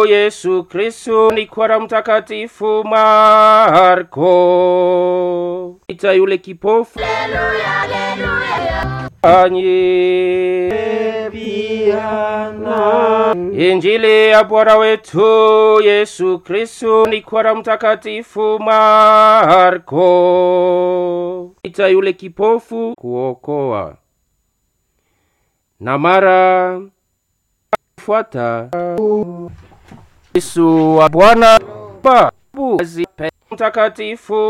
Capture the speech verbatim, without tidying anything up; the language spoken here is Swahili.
Yesu Kristo ni kwa Mtakatifu Marko. Ita yule kipofu. Haleluya, haleluya. Anyi biana. Injili ya Bwana wetu Yesu Kristo ni kwa Mtakatifu Marko. Ita yule kipofu kuokoa. Na mara fuata Yesu wa Bwana Babu Mtakatifu